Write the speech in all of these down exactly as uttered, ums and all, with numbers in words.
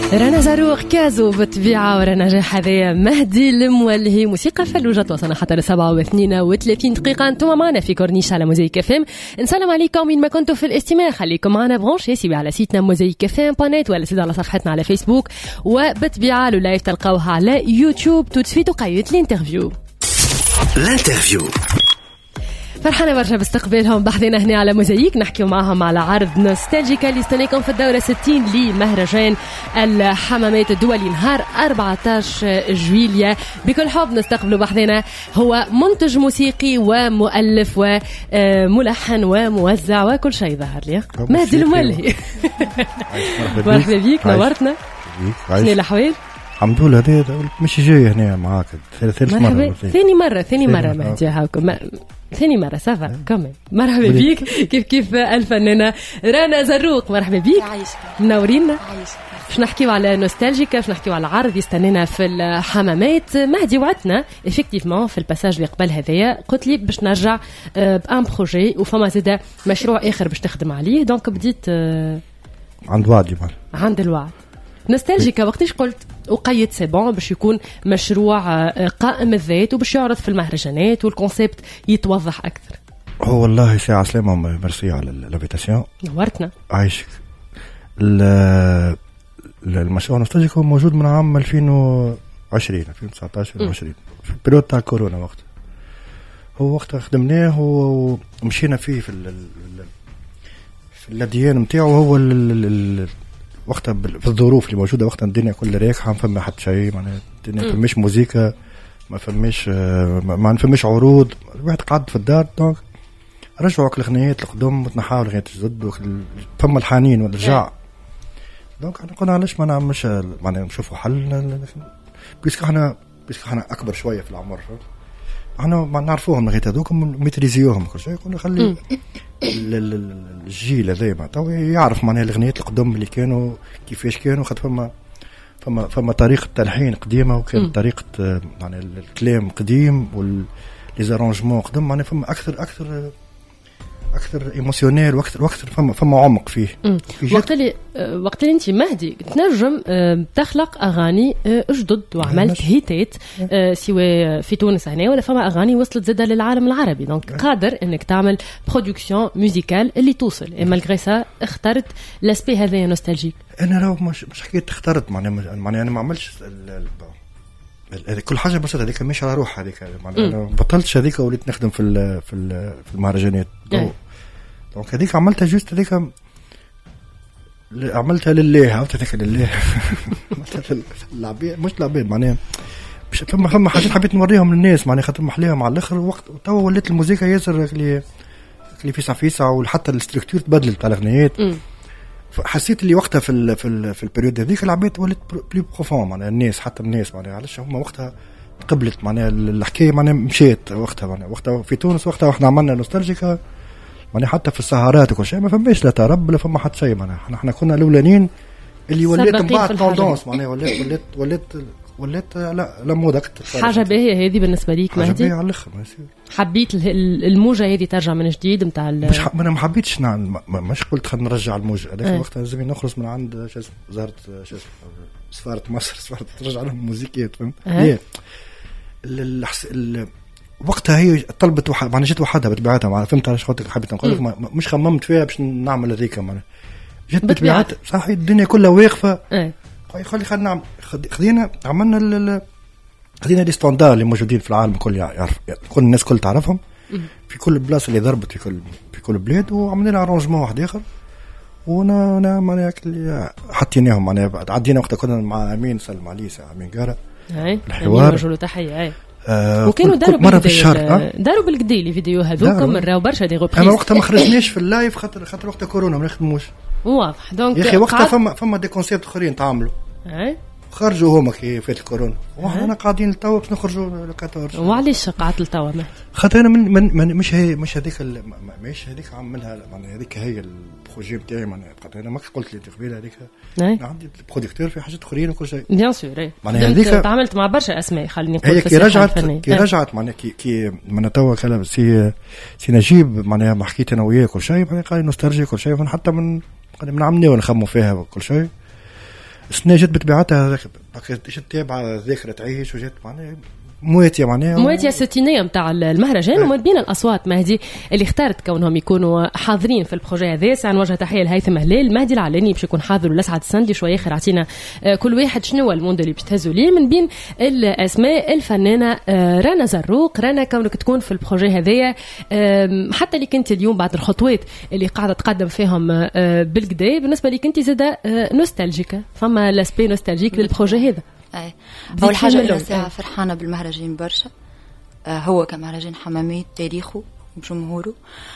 رنا زاروق كازو بالطبيعة ورنا نجاح هذايا مهدي المولهي. موسيقى فلوجة توصلنا حتى لسبعة واثنين وثلاثين دقيقة. انتم معنا في كورنيش على موزايك اف ام. نسلم عليكم وين ما كنتوا في الاستماع. خليكم معنا برونشي سيبي على سيتنا موزايك اف ام بانيت ولا سيدي على صفحتنا على فيسبوك وبالطبيعة لو لايف تلقاوها على يوتيوب. تو تسويت وقيت الانترفيو الانترفيو فرحانة برشا باستقبالهم بحذنا هنا على موزايك. نحكيو معهم على عرض نوستالجيكا اللي استنيكم في الدورة ستين لمهرجان الحمامات الدولي نهار أربعة عشر جويليا. بكل حب نستقبلوا بحذنا هو منتج موسيقي ومؤلف وملحن وموزع وكل شيء ظهر لي مهدي المولهي. مرحبا بيك نورتنا. شنو الأحوال؟ الحمد لله. هذا مش جاي هنا معاك ثالث مرة ثاني مرة ثاني مرة مهدي هاكم ثاني مرة سافا كمان. مرحبا بيك. كيف كيف الفنانة رنا زاروق مرحبا بيك منورينا. باش نحكيو على نوستالجيكا باش نحكيو على عرض يستنينا في الحمامات. مهدي وعدنا افكتيفمون في الباساج اللي قبل هذايا قلت لي باش نرجع بان بروجي وفما زاده مشروع اخر باش تخدم عليه. دونك بديت عند وعدي عند الوعد. نوستالجيكا وقتاش قلت وقيد سي بون باش يكون مشروع قائم الذات وباش يعرض في المهرجانات والكونسيبت يتوضح اكثر؟ هو والله ساعة سلامة ميرسي على الانفيتاسيون. نورتنا. عايشك. المشروع نوستالجيكا موجود من عام ألفين وعشرين ألفين وتسعطاش ألفين وعشرين في البريود تاع كورونا. وقت هو وقتها خدمناه ومشينا فيه في ال في الاديان نتاعو. هو وقتها في الظروف اللي موجوده وقتها الدنيا كل رايحه ما فما حتى شيء معناها الدنيا ما فماش موسيقى ما فماش ما فماش عروض. الواحد قعد في الدار دونك رجعوا الغنيات القدم وتنحاو الغنيات الجدد فما الحنين والرجاع. دونك احنا قلنا علاش ما نعملش معناها نشوفوا حل بيسك احنا بيسك احنا اكبر شويه في العمر احنا ما نعرفوهم لغايه هذوك ميتريزيوهم كل شيء. قلنا خلي الجيل هذا ما تو يعرف معناها الغنيات القدم اللي كانوا كيفاش كانوا. خاطر فما فما فما طريقه تلحين قديمه وكان طريقه معناها الكلام قديم والليزارونجمون قدم معناها فما اكثر اكثر اكثر ايموشنال واكثر واكثر فما فما عمق فيه. وقت اللي وقت اللي انت مهدي تنجم تخلق اغاني جدد وعملت هيتات سواء في تونس هنا ولا فما اغاني وصلت زاده للعالم العربي. دونك قادر انك تعمل برودكسيون ميوزيكال اللي توصل. مالغري سا اخترت لاسبي هذا نوستالجيك. انا لو مش مش حكيت اخترت معناها معناها انا ما عملتش كل حاجه بسيطه هذيك مش على روح هذيك معناها بطلتش هذيك وليت نخدم في في في المهرجانات. دونك هذيك عملتها جوست هذيك عملتها لله عملتها هذيك لله العباد مش العباد معناها مش فما فما حاجات حبيت نوريهم للناس معناها خاطر محليهم على الاخر. وقت تو ولات الموسيقى ياسر اللي اللي فيسع فيسع وحتى الستركتور تبدلت على الاغنيات. حسيت اللي وقتها في ال في ال في البريود هذيك العباد ولات بلي بروفون معناها الناس حتى الناس معناها علاش هما وقتها قبلت معناها الحكايه معناها مشيت وقتها معناها وقتها في تونس وقتها احنا عملنا نوستالجيكا معناها حتى في السهرات وكل شيء ما فماش لا ترب لا فما حتى شيء معناها احنا احنا كنا الاولانيين اللي ولات من بعد توندونس معناها ولات ولات ولات ولات لا لا موضه اكثر. حاجه باهيه هذه بالنسبه ليك مهدي؟ حاجه على الاخر ما يصير. حبيت الموجه هذه ترجع من جديد نتاع مش ح... انا ما حبيتش نعم مش قلت خلينا نرجع الموجه هذاك الوقت لازم نخرج من عند شو اسمه وزاره شو اسمه سفاره مصر سفاره ترجع لهم موسيقيات فهمت. أه. الحس... ال... وقتها هي طلبت وح... معناها جيت وحدها بطبيعتها معناها فهمت علاش خاطر حبيت نقول لك ما... مش خممت فيها باش نعمل هذيك معناها جيت بطبيعتها صحيح الدنيا كلها واقفه. أه. خلي خلينا نعمل خدينا عملنا ال... خدينا لي ستاندار اللي موجودين في العالم الكل يعرف كل الناس كل تعرفهم في كل بلاصه اللي ضربت في كل في كل بلاد وعملنا لها ارونجمون واحد اخر وانا انا معناها حطيناهم معناها عدينا وقت كنا مع امين سلم عليه امين قاره الحوار رجل تحيه اي آه وكانوا داروا مره في الشهر أه؟ داروا بالكدي لي فيديو هذوكم راهو برشا دي غوبريز. انا وقتها ما خرجناش في اللايف خاطر خاطر وقت كورونا ما نخدموش واضح. دونك يا اخي وقتها فما فما دي كونسيبت اخرين تعملوا اي خرجوا هما كي فات الكورونا واحنا قاعدين لتوا باش نخرجوا لكاتورج. وعلاش قعدت لتوا مهدي؟ خاطر انا من, من, من مش هي مش هذيك مش هذيك عاملها معناها هذيك هي البروجي نتاعي معناها خاطر انا ما قلت لي قبيله هذيك عندي البرودكتور في حاجات اخرين وكل شيء بيان سور. معناها هذيك تعاملت مع برشا اسماء خليني نقول هي كي رجعت كي رجعت معناها كي كي من توا كلام سي سي نجيب معناها ما حكيت انا وياه كل شيء معناها قال نوستالجي كل شيء حتى من من عمنا ونخموا فيها كل شيء السنة جت بطبيعتها بقيت تتابع ذاكرة تعيش وجت معناها مواتية معناها مواتية الستينية متاع المهرجان. ومن بين الأصوات مهدي اللي اختارت كونهم يكونوا حاضرين في البروجي هذا، ساعة نوجه تحية لهيثم هلال، مهدي العلاني باش يكون حاضر، ولسعد السندي شوية آخر عطينا كل واحد شنو هو الموند اللي باش تهزوا ليه. من بين الأسماء الفنانة رنا زروق. رنا كونك تكون في البروجي هذايا، حتى اللي كنت اليوم بعد الخطوات اللي قاعدة تقدم فيهم بالكدا، بالنسبة لي كنت زادة نوستالجيكا، فما لاسبي نوستالجيك للبروجي هذا. اي اول حاجه انا ساعه فرحانه بالمهرجان برشا. آه هو كمهرجان حمامات تاريخه وجمهوره،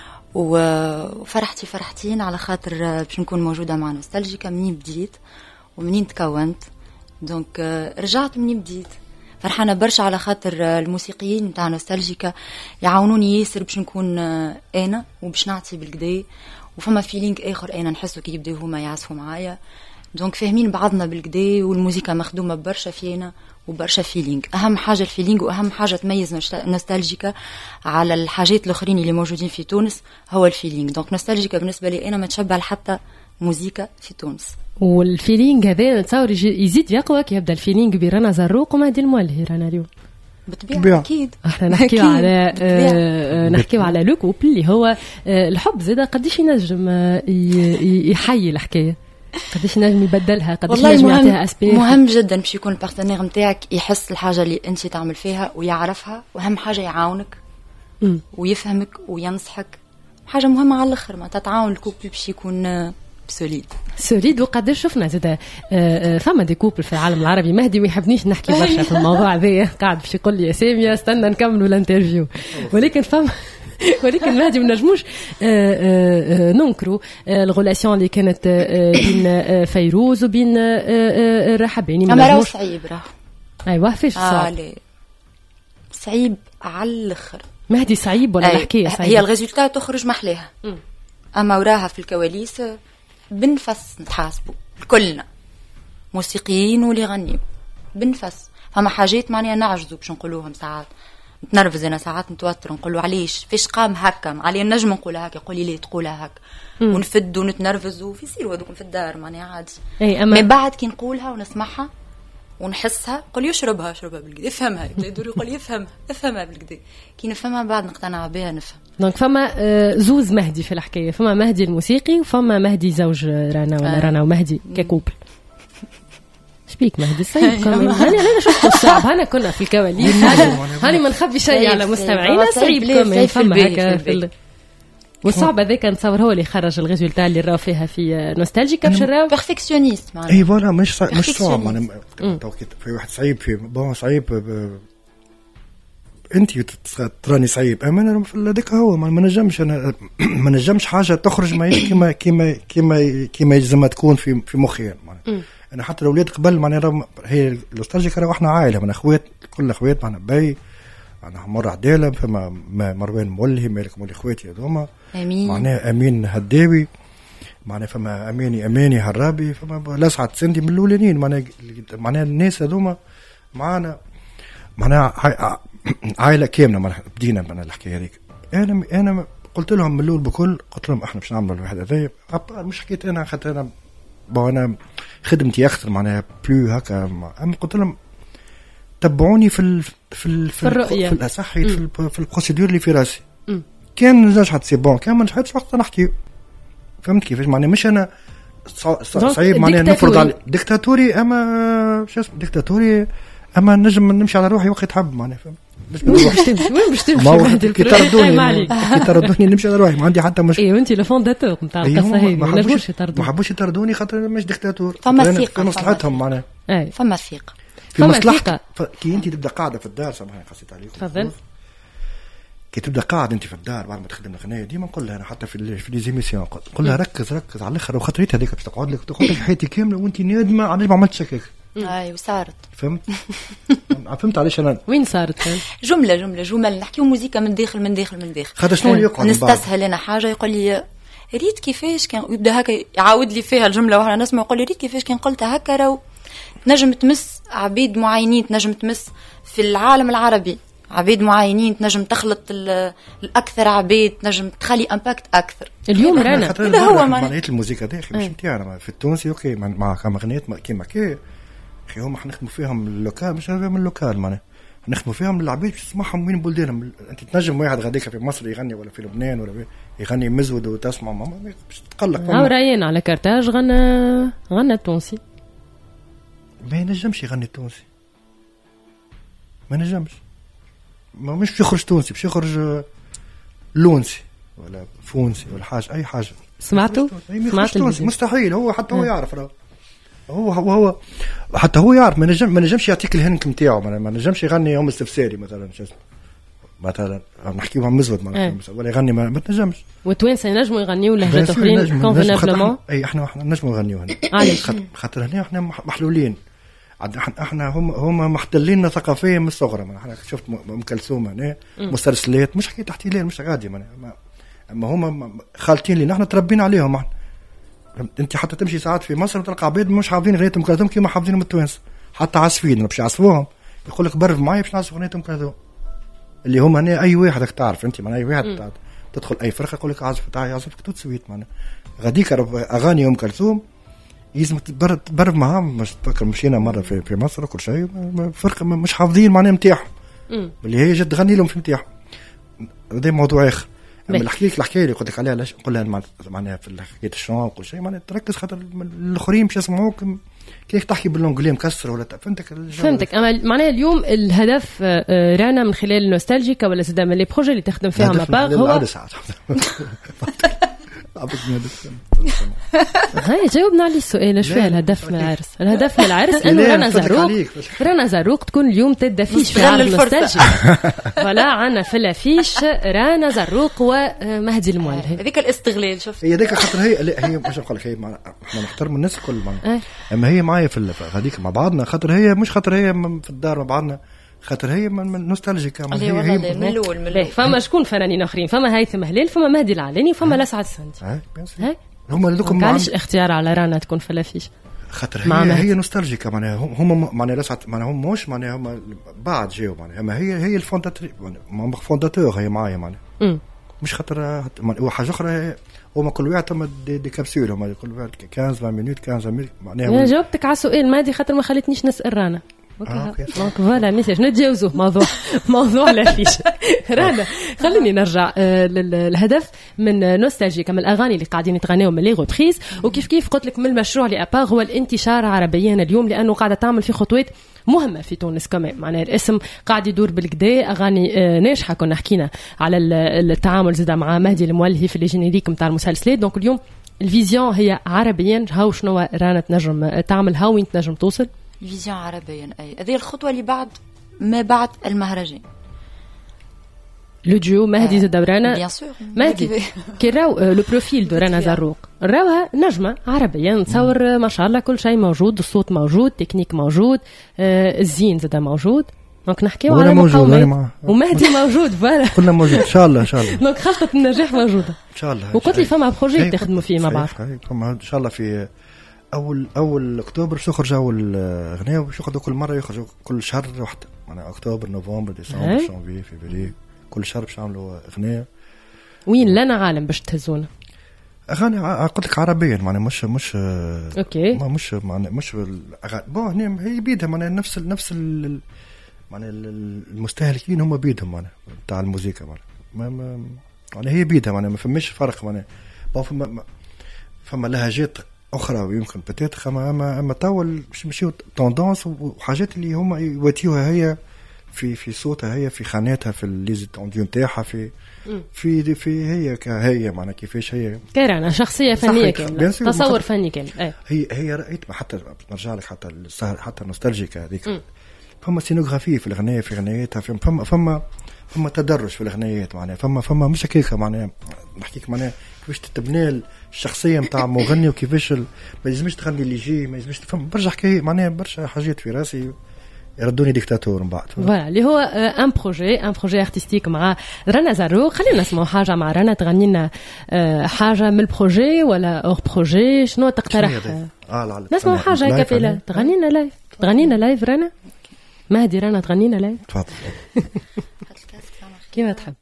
وفرحتي فرحتين على خاطر باش نكون موجوده مع نوستالجيكا منين بديت ومنين تكونت. دونك آه رجعت منين بديت، فرحانه برشا على خاطر الموسيقيين نتاع نوستالجيكا يعاونوني ياسر باش نكون آه انا وباش نعطي بالكدا، وفما فيلينغ اخر انا نحسه كي يبداو هما يعزفوا معايا. دونك فاهمين بعضنا بالكدا، والموسيقى مخدومه برشا فينا وبرشا فيلينغ. اهم حاجه الفيلينغ، واهم حاجه تميز نوستالجيكا على الحاجات الاخرين اللي موجودين في تونس هو الفيلينغ. دونك نوستالجيكا بالنسبه لي انا ما تشبه حتى موسيقى في تونس. والفيلينغ هذا نتصور يزيد يقوى كي يبدا الفيلينغ برنا زروق ومهدي المولهي. رنا اليوم بالطبيعه اكيد احنا نحكيو على آه نحكيو على لو كوبل اللي هو آه الحب زاده قديش ينجم آه يحيي الحكايه، قديش نجم يبدلها، قديش نجم يعطيها اسباب. مهم جدا باش يكون البارتنير نتاعك يحس الحاجه اللي انت تعمل فيها ويعرفها، واهم حاجه يعاونك م. ويفهمك وينصحك. حاجه مهمه على الاخر، ما تتعاون الكوبل باش يكون سوليد سوليد. وقدر شفنا زاد فما دي كوبل في العالم العربي. مهدي ما يحبنيش نحكي برشا في الموضوع هذا، قاعد باش يقول لي يا ساميه استنى نكملوا الانترفيو، ولكن فما ولكن مهدي ما نجموش ننكروا الغولاسيون اللي كانت بين فيروز وبين رحباني. ما راهو صعيب، راهو ايوه فيش صعب؟ آه صعيب على الاخر. مهدي صعيب ولا الحكايه صعيب؟ هي الريزولتا تخرج محلاها، اما وراها في الكواليس بنفس نتحاسبوا كلنا، موسيقيين واللي يغنيوا بنفس. فما حاجات معناها نعجزوا باش نقولوهم، ساعات نتنرفز انا، ساعات نتوتر نقولوا علاش فيش قام هكا، علي نجم نقولها هكا، يقولي ليه تقولها هكا، ونفد ونتنرفز وفي يصيروا هذوك في الدار معناها عادي. اي اما بعد كي نقولها ونسمعها ونحسها، قول يشربها اشربها بالكدا، افهمها، يدور يقول يفهمها افهمها بالكدا، كي نفهمها بعد نقتنع بها نفهم. دونك فما زوز مهدي في الحكايه، فما مهدي الموسيقي وفما مهدي زوج رنا ولا آه. رنا ومهدي ككوبل. شبيك مهدي صعيب كمان؟ هاني انا شفت الصعب، هنا كنا في الكواليس، هاني ما نخبي شيء على مستمعينا، صعيب كمان فما هكا في والصعب هذاك نتصور هو اللي خرج الريزولتا اللي راو فيها في نوستالجيكا. باش نراو بيرفكسيونيست معناها. اي فوالا، مش صعب مش صعب معناها في واحد صعيب في بون صعيب ب... انت تراني صعيب، اما انا هذاك هو ما نجمش انا ما نجمش حاجه تخرج ما كيما كيما كيما كيما يلزم تكون في في مخي معناها. انا حتى الاولاد قبل معناها هي نوستالجيكا راه احنا عائله من اخوات، كل اخوات معنا باي، انا مر عداله، فما مروان مولهي، مالك مولي اخواتي هذوما، امين معناها امين هداوي، معناها فما اماني اماني هرابي، فما لسعد سندي من الاولانيين، معناها معناها الناس هذوما معنا معناها عائله كامله. معناها بدينا من الحكايه هذيك. انا انا قلت لهم من الاول بكل، قلت لهم احنا باش نعملوا الواحد هذايا، مش حكيت انا خاطر انا انا خدمتي اكثر معناها بلو هكا، اما قلت لهم تبعوني في ال في ال في, الرؤية، في الصحي في, في البروسيدور اللي في راسي. م. كان نجحت سي بون، كان ما نجحتش وقت نحكي. فهمت كيفاش معناها؟ مش انا صعيب معناها نفرض على ديكتاتوري، اما شو اسمه ديكتاتوري، اما نجم نمشي على روحي وقت حب معناها. فهمت وين باش تمشي؟ وين باش تمشي؟ كي تردوني كي تردوني نمشي على روحي، ما عندي حتى مشكل. اي وانت لو فونداتور نتاع القصه هذه، ما نجموش يطردوني، ما حبوش يطردوني خاطر مش ديكتاتور. فما ثقه في مصلحتهم معناها، فما ثقه في مصلحتك. كي انت تبدا قاعده في الدار، سامحني قصيت عليك، تفضل. كي تبدا قاعد انت في الدار بعد ما تخدم الغنايه، ديما نقول لها انا حتى في في لي زيميسيون نقول لها ركز ركز على الاخر، وخاطريت هذيك باش تقعد لك تقعد لك حياتي كامله وانت نادمه على ما عملتش هكاك. اي وصارت. فهمت فهمت علاش انا وين صارت جمله جمله جمل نحكيو موسيقى من داخل من داخل من داخل. خاطر شنو اللي يقعد نستسهل انا حاجه، يقول لي ريت كيفاش كان يبدا هكا يعاود لي فيها الجمله واحنا نسمع، يقول لي ريت كيفاش كان قلتها هكا، راهو تنجم تمس عبيد معينين، تنجم تمس في العالم العربي عبيد معينين تنجم تخلط الاكثر عبيد تنجم تخلي امباكت اكثر. اليوم رانا هذا هو معناتها الموسيقى دي مش نتاعنا في التونسي اوكي مع اغنيات كيما كي اخي هما حنخدموا فيهم اللوكال مش من اللوكال معناها نخدموا فيهم العبيد تسمعهم وين بلدانهم. انت تنجم واحد غاديك في مصر يغني ولا في لبنان ولا يغني مزود وتسمع ما باش تقلق. او رايين على كرتاج غنى غنى التونسي ما ينجمش يغني التونسي ما نجمش ما مش يخرج تونسي باش يخرج لونسي ولا فونسي ولا حاجه اي حاجه. سمعتوا سمعت مستحيل هو حتى هو يعرف راه هو هو هو حتى هو يعرف ما نجم ما نجمش يعطيك الهنك نتاعو ما نجمش يغني يوم استفساري مثلا شو اسمه مثلا نحكيو عن مزود مثلا ولا يغني ما تنجمش. والتوانسه ينجموا يغنيوا لهجات اخرين كونفينابلمون. اي احنا احنا نجموا نغنيو هنا علاش خاطر هنا احنا محلولين احنا هم هم محتلين ثقافيا من الصغر. انا شفت ام كلثوم هنا مسلسلات مش حكايه احتلال مش غادي اما هم خالتين لنا احنا تربينا عليهم احنا. انت حتى تمشي ساعات في مصر وتلقى عباد مش حافظين غنية ام كلثوم كيما حافظينهم التوانسه حتى عازفين باش يعزفوهم يقول لك برف معايا باش نعزف غنية ام كلثوم اللي هم هنا اي واحد تعرف انت من اي واحد م. تدخل اي فرقه يقول لك عازف تاعي عازف توت سويت معنا غاديك اغاني ام كلثوم يلزم تبرف معاهم. مش فاكر مشينا مره في في مصر وكل شيء فرقه مش حافظين معناها نتاعهم اللي هي جد تغني لهم في نتاعهم. هذا موضوع اخر. اما نحكي لك الحكايه اللي قلت لك عليها علاش نقولها معناها في حكايه الشون وكل شيء معناها تركز خاطر الاخرين باش يسمعوك كيف تحكي بالانجلي مكسر ولا فهمتك فهمتك. اما معناها اليوم الهدف رانا من خلال النوستالجيكا ولا زاد من لي بروجي اللي تخدم فيها مع باغ هو هاي جاوبنا على السؤال شويه. الهدف من العرس الهدف من العرس انه رانا زاروق رانا زاروق تكون اليوم تدفيش في عرض النوستالجيا ولا عنا في الافيش رانا زاروق ومهدي المولهي. هذيك الاستغلال شفت هي هذيك خاطر هي هي مش نقول لك هي احنا نحترم الناس الكل معنا اما هي معايا في هذيك مع بعضنا خاطر هي مش خاطر هي في الدار مع بعضنا خاطر هي من نوستالجيكا هي هي من الاول من الاول. فما شكون فنانين اخرين فما هيثم هلال فما مهدي العلاني وفما لسعد السندي. هما لكم علاش الاختيار على رانا تكون في الافيش خاطر هي هي نوستالجيكا معناها هما معناها لسعد معناها هم مش معناها هما بعد جاوا معناها اما هي هي الفونداتور معناها فونداتور هي معايا معناها مش خاطر وحاجه اخرى هما كل واحد تم دي, دي كابسول هما كل واحد خمسة عشرة مينوت خمسة عشرة معناها. انا جاوبتك على السؤال مادي خاطر ما خلتنيش نسال رانا اوكي دونك فوالا ميساج نتجاوزوه موضوع موضوع الافيش. رانا خليني نرجع للهدف من نوستالجيك من الاغاني اللي قاعدين يتغنيو من لي غوبريز وكيف كيف قلت لك من المشروع اللي ابار هو الانتشار عربيا اليوم لانه قاعده تعمل في خطوات مهمه في تونس كمان معناها الاسم قاعد يدور بالكدا اغاني ناجحه. كنا حكينا على التعامل زاد مع مهدي المولهي في الجينيريك نتاع المسلسلات دونك اليوم الفيزيون هي عربيا هاو شنو رانا تنجم تعمل هاو وين تنجم توصل فيزيون عربيا. اي هذه الخطوه اللي بعد ما بعد المهرجان لو ديو مهدي زاد رانا بيان سور مهدي كي راو لو بروفيل دو رانا زاروق راوها نجمه عربيا نتصور ما شاء الله كل شيء موجود الصوت موجود تكنيك موجود الزين زاد موجود دونك نحكيو على مقاومات ومهدي موجود فوالا كلنا موجود ان شاء الله ان شاء الله دونك خلطه النجاح موجوده ان شاء الله. وقلت لي فما بروجي تخدموا فيه مع بعض ان شاء الله في اول اول اكتوبر باش يخرج اول اغنيه باش ياخذوا كل مره يخرجوا كل شهر واحده معناها اكتوبر نوفمبر ديسمبر جانفي فيفري كل شهر باش يعملوا اغنيه. وين لنا عالم باش تهزونا اغاني قلت لك عربيا معناها مش مش اوكي ما مش معناها مش بون هي بيدها معناها نفس نفس معناها المستهلكين هم بيدهم معناها تاع الموسيقى معناها يعني هي بيدها معناها ما فماش فرق معناها فما فما لهجات اخرى يمكن بتات اما اما اما طول مش مش توندونس وحاجات اللي هما يواتيوها هي في في صوتها هي في خاناتها في الليزي تونديون تاعها في في في هي كهي معناها كيفاش هي كيرانا شخصيه فنيه كامله تصور فني كامل ايه. هي هي رأيت حتى نرجع لك حتى السهر حتى النوستالجيكا هذيك فما سينوغرافي في الاغنيه في غنيتها فما فما فما تدرج في الاغنيات معناها فما فما مش هكاك معناها نحكيك معناها كيفاش تتبنى الشخصيه نتاع مغني وكيفاش ما لازمش تغني اللي يجي ما لازمش تفهم برشا حكايه معناها برشا حاجات في راسي يردوني ديكتاتور من بعد فوالا اللي هو ان بروجي ان بروجي ارتستيك مع رنا زاروق. خلينا نسمعوا حاجه مع رنا تغني لنا حاجه من البروجي ولا اور بروجي شنو تقترح؟ اه لا نسمعوا حاجه كابيلا تغني لنا لايف تغني لنا لايف رنا مهدي رانا تغنينا لا تفضل. كيما تحب.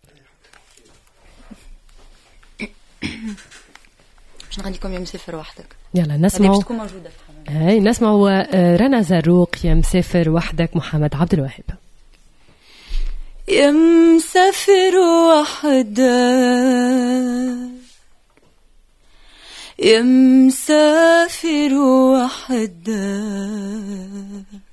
باش نغنيكم يا مسافر وحدك. يلا نسمعوا. باش تكون موجودة في حمام. هاي نسمعوا رنا زروق يا مسافر وحدك محمد عبد الوهاب. يا مسافر وحدك يا مسافر وحدك